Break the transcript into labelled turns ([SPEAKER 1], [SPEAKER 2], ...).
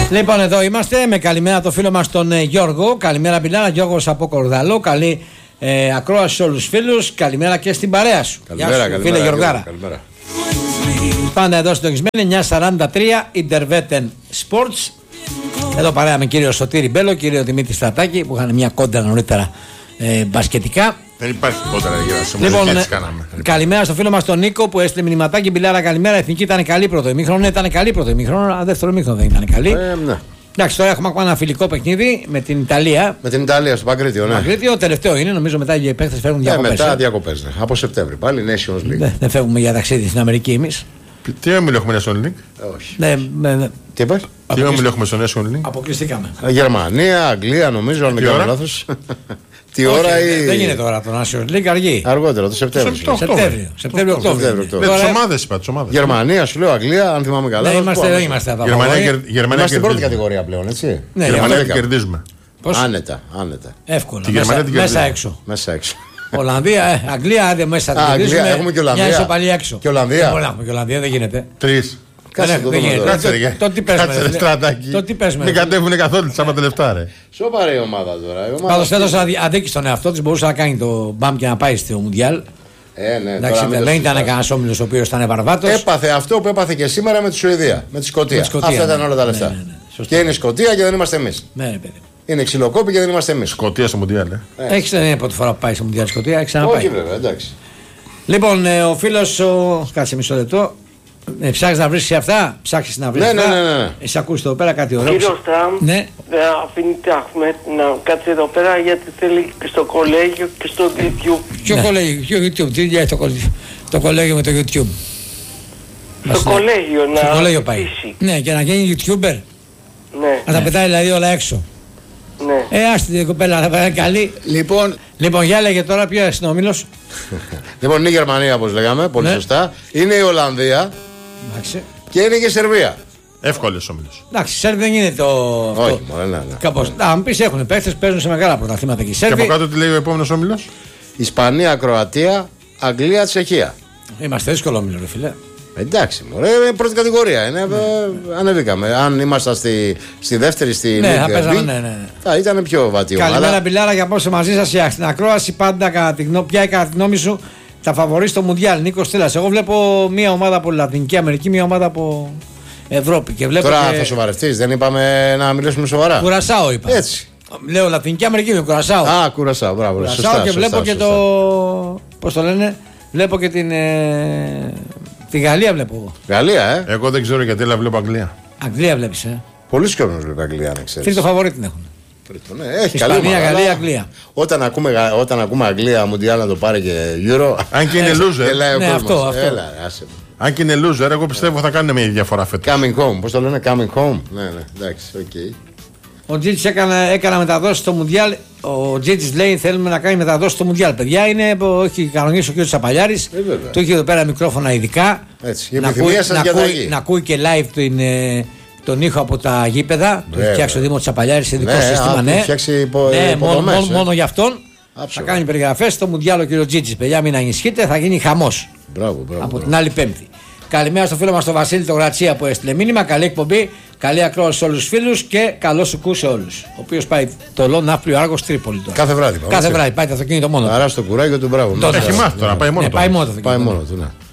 [SPEAKER 1] Λοιπόν, εδώ είμαστε με καλημέρα το φίλο μας τον Γιώργο. Καλημέρα Πιλάρα, Γιώργος από Κορδαλό. Καλή ακρόαση σε όλους τους φίλους. Καλημέρα και στην παρέα σου.
[SPEAKER 2] Καλημέρα,
[SPEAKER 1] Γεια σου, φίλε Γιωργάρα.
[SPEAKER 2] Καλημέρα.
[SPEAKER 1] Πάντα εδώ συντονισμένοι 9:43 Interveten Sports. Εδώ παρέα με κύριο Σωτήρη Μπέλο, κύριο Δημήτρη Στρατάκη που είχαν μια κόντρα νωρίτερα μπασκετικά.
[SPEAKER 2] Δεν υπάρχει κόντρα
[SPEAKER 1] Λοιπόν, καλημέρα στο φίλο μας τον Νίκο που έστειλε μηνυματάκι. Μπιλάρα, καλημέρα. Η Εθνική ήταν καλή πρώτο ημίχρονο. Ήταν καλή πρώτο ημίχρονο, αλλά δεύτερο ημίχρονο δεν ήταν καλή.
[SPEAKER 2] Ναι.
[SPEAKER 1] Εντάξει, τώρα έχουμε ακόμα ένα φιλικό παιχνίδι με την Ιταλία.
[SPEAKER 2] Με την Ιταλία στο Παγκρίτιο, ναι.
[SPEAKER 1] Παγκρίτιο, τελευταίο είναι, νομίζω μετά οι παίκτες φέρνουν διακοπές.
[SPEAKER 2] Μετά διακοπές, ναι. Από Σεπτέμβρη πάλι, Nations League.
[SPEAKER 1] Δεν φεύγουμε για ταξίδι στην Αμερική εμείς.
[SPEAKER 2] Τι όμιλο έχουμε Nations League?
[SPEAKER 1] Όχι.
[SPEAKER 2] Τι είπες? Τι όμιλο έχουμε στο Nations League?
[SPEAKER 1] Αποκλειστήκαμε.
[SPEAKER 2] Γερμανία, Αγγλία, νομίζω, αν δεν κάνω λάθος. Τι ώρα ή.
[SPEAKER 1] Δεν γίνεται τώρα το Nations League, αργεί.
[SPEAKER 2] Αργότερα, το Σεπτέμβριο.
[SPEAKER 1] Σεπτέμβριο-Οκτώβριο.
[SPEAKER 2] Με τις ομάδες είπα. Γερμανία, σου λέω, Αγγλία, αν θυμάμαι καλά.
[SPEAKER 1] Δεν είμαστε αυτά.
[SPEAKER 2] Είμαστε στην πρώτη κατηγορία πλέον, έτσι.
[SPEAKER 1] Γερμανία
[SPEAKER 2] την κερδίζουμε.
[SPEAKER 1] Άνετα.
[SPEAKER 2] Εύκολα.
[SPEAKER 1] Μέσα έξω. Ολλανδία, Αγγλία, άντε μέσα.
[SPEAKER 2] Αγγλία, έχουμε και Ολλανδία.
[SPEAKER 1] Μια ισοπαλία έξω.
[SPEAKER 2] Και Ολλανδία.
[SPEAKER 1] Και Ολλανδία δεν γίνεται.
[SPEAKER 2] Τρεις.
[SPEAKER 1] Δεν γίνεται. Το τι πες με.
[SPEAKER 2] Δεν κατέβουνε καθόλου τις λεφτά, ρε. Σοβαρή η ομάδα τώρα.
[SPEAKER 1] Πάντως έδωσε αδίκη στον εαυτό της, μπορούσε να κάνει το μπαμ και να πάει στο Μουντιάλ.
[SPEAKER 2] Ναι,
[SPEAKER 1] εντάξει, δεν ήταν κανένας όμιλος ο οποίος ήταν βαρβάτος.
[SPEAKER 2] Έπαθε αυτό που έπαθε και σήμερα με τη Σουηδία, με τη Σκωτία. Αυτά ήταν όλα τα λεφτά. Και είναι η Σκωτία και δεν είμαστε εμείς. Είναι ξυλοκόπη και δεν είμαστε εμείς. Σκωτία στο Μουντιάλ.
[SPEAKER 1] Έχεις την πρώτη φορά που πάει στο Μουντιάλ Σκωτία, έχει ξαναπάει.
[SPEAKER 2] Όχι, βέβαια, εντάξει.
[SPEAKER 1] Λοιπόν, ο φίλος. Κάτσε μισό λεπτό. Ψάχνεις να βρεις αυτά, ψάχνεις να βρεις αυτά.
[SPEAKER 2] Ναι.
[SPEAKER 1] Εσύ ακούς εδώ πέρα κάτι ωραίο.
[SPEAKER 3] Κύριο Στραμ,
[SPEAKER 1] ναι.
[SPEAKER 3] δεν αφήνεται Αχμέτ να κάτσει εδώ πέρα γιατί θέλει και στο κολέγιο και στο YouTube.
[SPEAKER 1] Ποιο κολέγιο, ποιο YouTube, τι λέει το κολέγιο με το YouTube.
[SPEAKER 3] Στο κολέγιο να
[SPEAKER 1] στο κολέγιο πάει.
[SPEAKER 3] χτίσει.
[SPEAKER 1] Ναι, και να γίνει YouTuber.
[SPEAKER 3] Ναι.
[SPEAKER 1] Να τα πετάει δηλαδή όλα έξω.
[SPEAKER 3] Ναι.
[SPEAKER 1] Άστη την κοπέλα, θα πάει καλή. Λοιπόν, για λέγε τώρα ποιο είναι ο όμιλος.
[SPEAKER 2] Λοιπόν, είναι η Γερμανία όπως λέγαμε, πολύ σωστά. Είναι η Ολλανδία.
[SPEAKER 1] Εντάξει.
[SPEAKER 2] Και είναι και η Σερβία. Εύκολος όμιλος.
[SPEAKER 1] Εντάξει, η Σέρβια δεν είναι το.
[SPEAKER 2] Όχι, ναι.
[SPEAKER 1] Κάπως. Αν πεις έχουν παίχτες, παίζουν σε μεγάλα πρωταθλήματα και οι Σέρβοι.
[SPEAKER 2] Και από κάτω τι λέει ο επόμενος όμιλος? Ισπανία, Κροατία, Αγγλία, Τσεχία.
[SPEAKER 1] Είμαστε δύσκολο όμιλο, ρε φίλε.
[SPEAKER 2] Εντάξει, μωρέ, πρώτη κατηγορία είναι. Ανεβήκαμε. Αν ήμασταν στη δεύτερη, στη θα ήταν πιο βατιό.
[SPEAKER 1] Καλημέρα, Μπιλάρα, για πόσο μαζί σας στην ακρόαση. Πάντα κατά τη γνώμη σου τα φαβορί στο Μουντιάλ. Νίκος Στέλλας. Εγώ βλέπω μια ομάδα από Λατινική Αμερική, μια ομάδα από Ευρώπη. Και βλέπω
[SPEAKER 2] τώρα θα σοβαρευτείς, δεν είπαμε να μιλήσουμε σοβαρά.
[SPEAKER 1] Κουρασάο είπα.
[SPEAKER 2] Έτσι.
[SPEAKER 1] Λέω Λατινική Αμερική με Κουρασάο.
[SPEAKER 2] Κουρασάο, μπράβο.
[SPEAKER 1] Κουρασάο και βλέπω και το. Πώς το λένε, βλέπω και τη Γαλλία βλέπω εγώ.
[SPEAKER 2] Γαλλία, Εγώ δεν ξέρω γιατί, αλλά βλέπω Αγγλία.
[SPEAKER 1] Αγγλία βλέπεις,
[SPEAKER 2] Πολλοί κόσμος βλέπει Αγγλία, αν ξέρεις.
[SPEAKER 1] Τρίτο φαβορί την έχουν.
[SPEAKER 2] Έχει καλή ομάδα.
[SPEAKER 1] Γαλλία, Αγγλία.
[SPEAKER 2] Όταν ακούμε Αγγλία, Μουντιάλ να το πάρει και Euro.
[SPEAKER 4] Αν και είναι loser.
[SPEAKER 2] Ναι,
[SPEAKER 1] αυτό.
[SPEAKER 4] Αν και είναι loser, εγώ πιστεύω θα κάνουν μια διαφορά φέτος.
[SPEAKER 2] Coming home, πώς το λένε, coming home. Ναι, εντάξει, οκ.
[SPEAKER 1] Ο Τζίτζης έκανα μεταδόσεις στο Μουντιάλ. Ο Τζίτζης λέει: θέλουμε να κάνει μεταδόσεις στο Μουντιάλ. Παιδιά, έχει κανονίσει ο κ. Τσαπαλιάρης. Του έχει εδώ πέρα μικρόφωνα ειδικά.
[SPEAKER 2] Έτσι,
[SPEAKER 1] να ακούει και live τον ήχο από τα γήπεδα. Το έχει φτιάξει ο Δήμος Τσαπαλιάρης, ειδικό σύστημα. Μόνο για αυτόν. Θα κάνει περιγραφές στο Μουντιάλ ο κ. Τζίτζης. Παιδιά, μην ανησυχείτε, θα γίνει χαμός. Από την άλλη Πέμπτη. Καλημέρα στο φίλο μας τον Βασίλη τον Γρατσία που έστειλε μήνυμα. Καλή εκπομπή, καλή ακρόαση σε όλους τους φίλους και καλό σου κου σε όλους. Ο οποίος πάει το Λό Ναύπλιο Άργος Τρίπολη τώρα.
[SPEAKER 2] Κάθε βράδυ.
[SPEAKER 1] Κάθε βράδυ πάει το αυτοκίνητο μόνο.
[SPEAKER 2] Άρα στο κουράγιο του, μπράβο.
[SPEAKER 4] Έχει μάθει τώρα, πάει μόνο του.
[SPEAKER 1] Πάει μόνο του.